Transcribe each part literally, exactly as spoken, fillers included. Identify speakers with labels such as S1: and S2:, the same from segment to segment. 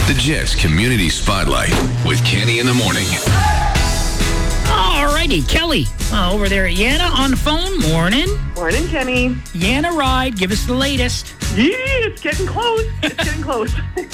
S1: The Jets Community Spotlight with Kenny in the morning.
S2: All righty, Kelly, uh, over there at Yana on the phone. Morning.
S3: Morning, Kenny.
S2: Yana Ride, give us the latest.
S3: Yeah, it's getting close. It's getting close.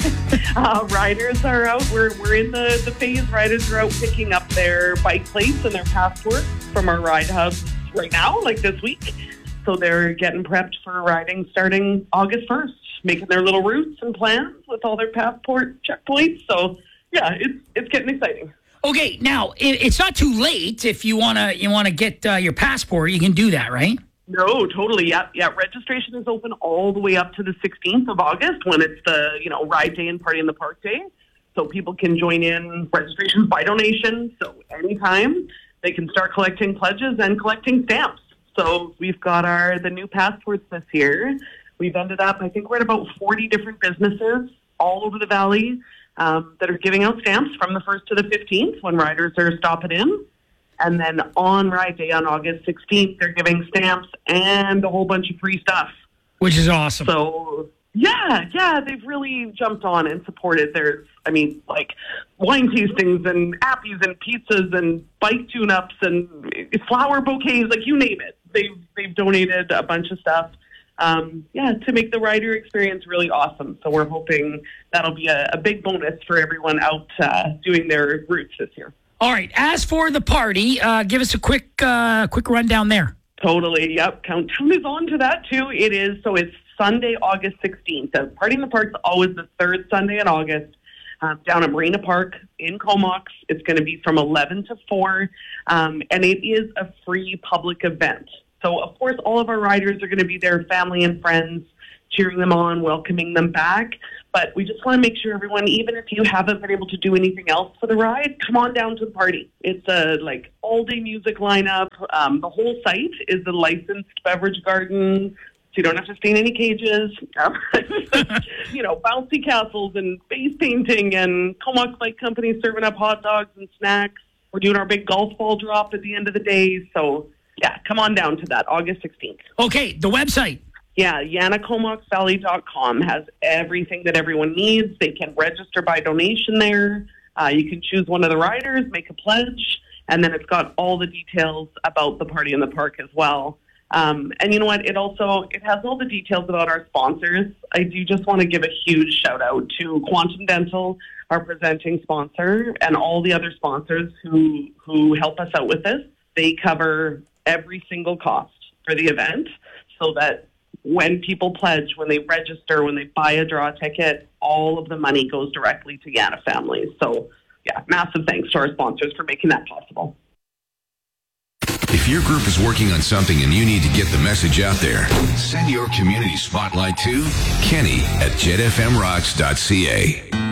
S3: uh, riders are out. We're we're in the, the phase. Riders are out picking up their bike plates and their passports from our ride hubs right now, like this week. So they're getting prepped for riding starting August first, making their little routes and plans with all their passport checkpoints. So, yeah, it's it's getting exciting.
S2: Okay, now, it, it's not too late if you want to you wanna get uh, your passport. You can do that, right?
S3: No, totally. Yeah, yeah. Registration is open all the way up to the sixteenth of August when it's the, you know, ride day and party in the park day. So people can join in registrations by donation. So anytime they can start collecting pledges and collecting stamps. So we've got our the new passports this year. We've ended up, I think we're at about forty different businesses all over the valley um, that are giving out stamps from the first to the fifteenth when riders are stopping in. And then on Ride Day on August sixteenth, they're giving stamps and a whole bunch of free stuff.
S2: Which is awesome.
S3: So, yeah, yeah, they've really jumped on and supported. There's, I mean, like wine tastings and appies and pizzas and bike tune-ups and flower bouquets, like you name it. They've, they've donated a bunch of stuff. Um, yeah, to make the rider experience really awesome. So we're hoping that'll be a, a big bonus for everyone out uh, doing their routes this year.
S2: All right. As for the party, uh, give us a quick, uh, quick rundown there.
S3: Totally. Yep. Countdown is on to that too. It is. So it's Sunday, August sixteenth. The Party in the Park's always the third Sunday in August. Uh, down at Marina Park in Comox. It's going to be from eleven to four, um, and it is a free public event. So, of course, all of our riders are going to be there, family and friends, cheering them on, welcoming them back. But we just want to make sure everyone, even if you haven't been able to do anything else for the ride, come on down to the party. It's a, like, all-day music lineup. Um, the whole site is a licensed beverage garden, so you don't have to stay in any cages. You know, bouncy castles and face painting and Comox Bike Company serving up hot dogs and snacks. We're doing our big golf ball drop at the end of the day, so... yeah, come on down to that, August sixteenth.
S2: Okay, the website.
S3: Yeah, Yana Comox Valley dot com has everything that everyone needs. They can register by donation there. Uh, you can choose one of the riders, make a pledge, and then it's got all the details about the Party in the Park as well. Um, and you know what? It also it has all the details about our sponsors. I do just want to give a huge shout out to Quantum Dental, our presenting sponsor, and all the other sponsors who who help us out with this. They cover every single cost for the event so that when people pledge, when they register, when they buy a draw ticket, all of the money goes directly to Yana families. So, yeah, massive thanks to our sponsors for making that possible.
S1: If your group is working on something and you need to get the message out there, send your community spotlight to Kenny at jet f m rocks dot c a.